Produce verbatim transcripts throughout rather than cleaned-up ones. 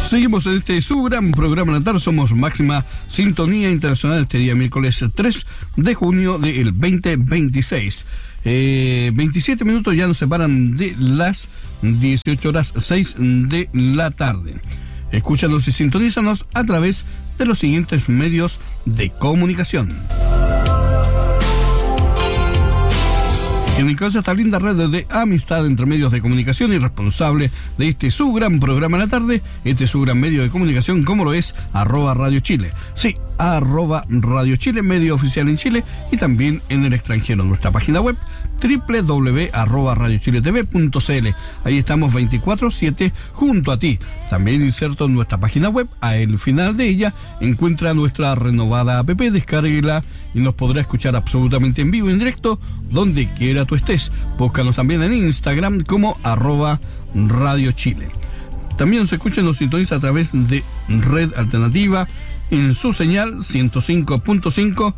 Seguimos en este su gran programa de la tarde. Somos Máxima Sintonía Internacional este día miércoles tres de junio del veinte veintiséis. Eh, veintisiete minutos ya nos separan de las dieciocho horas seis de la tarde. Escúchanos y sintonízanos a través de los siguientes medios de comunicación. En el caso de esta linda red de amistad entre medios de comunicación y responsable de este su gran programa de la tarde, este su gran medio de comunicación como lo es arroba Radio Chile. Sí, arroba Radio Chile, medio oficial en Chile y también en el extranjero. Nuestra página web doble u doble u doble u punto arroba radio chile t v punto c l. Ahí estamos veinticuatro siete junto a ti. También inserto en nuestra página web. Al final de ella encuentra nuestra renovada app, descárguela y nos podrá escuchar absolutamente en vivo, en directo, donde quiera tú estés. Búscanos también en Instagram como arroba Radio Chile. También nos escucha y nos sintoniza a través de Red Alternativa en su señal ciento cinco punto cinco.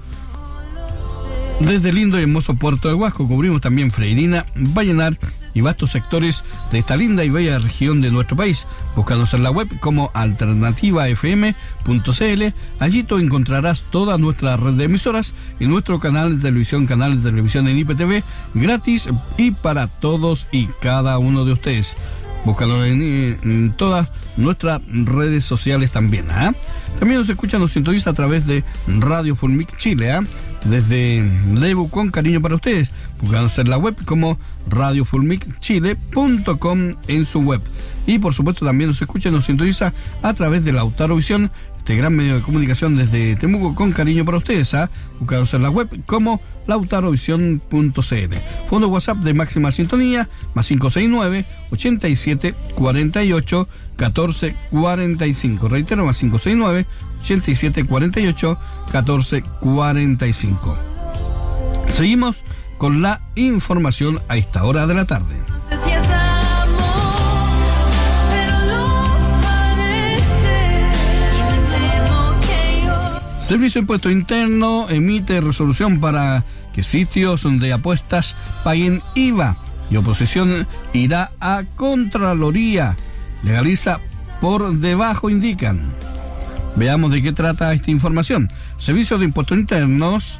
Desde el lindo y hermoso Puerto de Huasco cubrimos también Freirina, Vallenar y vastos sectores de esta linda y bella región de nuestro país. Búscanos en la web como alternativa f m punto c l. Allí tú encontrarás toda nuestra red de emisoras y nuestro canal de televisión, canal de televisión en I P T V, gratis y para todos y cada uno de ustedes. Búscalo en, en todas nuestras redes sociales también. ¿eh? También nos escucha, nos sintoniza a través de Radio Fulmic Chile. ¿eh? Desde Lebu con cariño para ustedes. Búscanos en la web como radio fulmic chile punto com en su web. Y por supuesto también nos escucha y nos sintoniza a través de Lautaro Visión, este gran medio de comunicación desde Temuco con cariño para ustedes. ¿eh? Búscanos en la web como lautarovisión punto c l. Fondo WhatsApp de Máxima Sintonía más cinco seis nueve, ochenta y siete, cuarenta y ocho, catorce, cuarenta y cinco. Reitero, más cinco seis nueve, ochenta y siete, cuarenta y ocho, catorce, cuarenta y cinco. Seguimos con la información a esta hora de la tarde. No sé si es amor, pero lo parece, y me temo que yo... Servicio de Impuesto Interno emite resolución para que sitios de apuestas paguen I V A y oposición irá a Contraloría. Legaliza por debajo, indican. Veamos de qué trata esta información. Servicio de Impuestos Internos,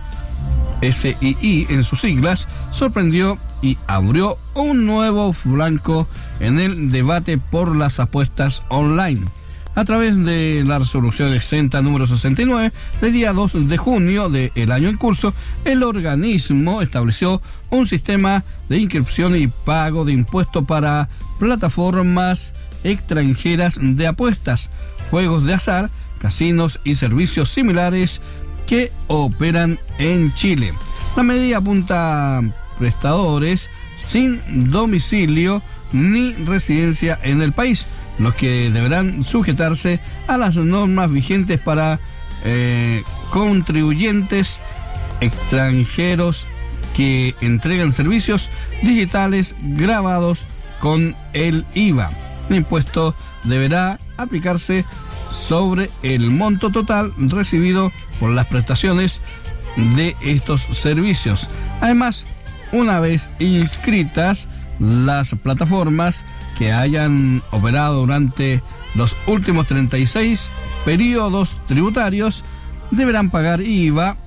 S I I en sus siglas, sorprendió y abrió un nuevo flanco en el debate por las apuestas online. A través de la resolución exenta número sesenta y nueve del día dos de junio del año en curso, el organismo estableció un sistema de inscripción y pago de impuestos para plataformas extranjeras de apuestas, juegos de azar, casinos y servicios similares que operan en Chile. La medida apunta a prestadores sin domicilio ni residencia en el país, los que deberán sujetarse a las normas vigentes para eh, contribuyentes extranjeros que entregan servicios digitales grabados con el I V A. El impuesto deberá aplicarse sobre el monto total recibido por las prestaciones de estos servicios. Además, una vez inscritas, las plataformas que hayan operado durante los últimos treinta y seis periodos tributarios deberán pagar I V A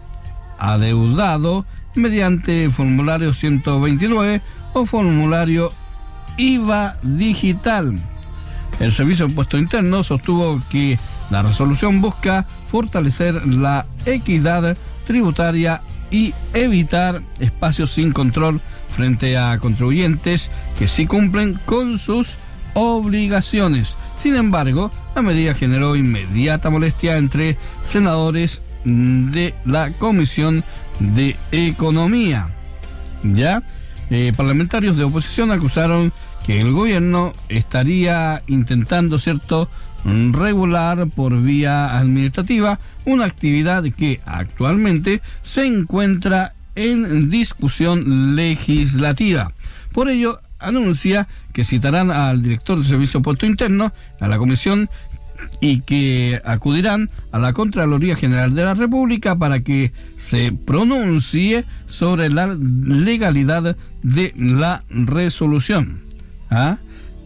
adeudado mediante formulario ciento veintinueve o formulario I V A digital. El Servicio de Impuesto Interno sostuvo que la resolución busca fortalecer la equidad tributaria y evitar espacios sin control frente a contribuyentes que sí cumplen con sus obligaciones. Sin embargo, la medida generó inmediata molestia entre senadores de la Comisión de Economía. Ya, eh, parlamentarios de oposición acusaron que el gobierno estaría intentando, cierto, regular por vía administrativa una actividad que actualmente se encuentra en discusión legislativa. Por ello, anuncia que citarán al director del Servicio de Impuesto Interno a la comisión y que acudirán a la Contraloría General de la República para que se pronuncie sobre la legalidad de la resolución. ¿Ah?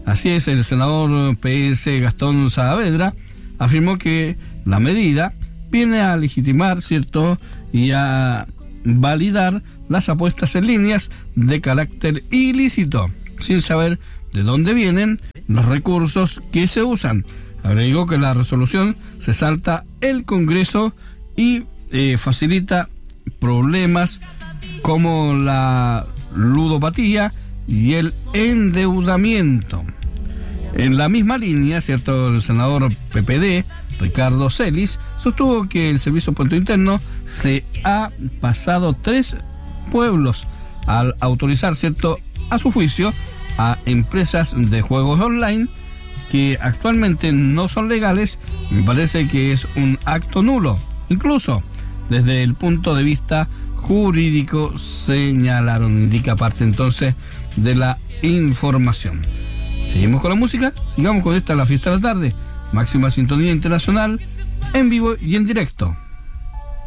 Así es, el senador P S Gastón Saavedra afirmó que la medida viene a legitimar, ¿cierto?, y a validar las apuestas en líneas de carácter ilícito, sin saber de dónde vienen los recursos que se usan. Agregó que la resolución se salta el Congreso y eh, facilita problemas como la ludopatía y el endeudamiento. En la misma línea, ¿cierto?, el senador P P D, Ricardo Celis, sostuvo que el Servicio Puerto Interno se ha pasado tres pueblos al autorizar, ¿cierto?, a su juicio, a empresas de juegos online que actualmente no son legales. Me parece que es un acto nulo, incluso desde el punto de vista jurídico, señalaron, indica parte entonces de la información. Seguimos con la música, sigamos con esta, la fiesta de la tarde, máxima sintonía internacional, en vivo y en directo.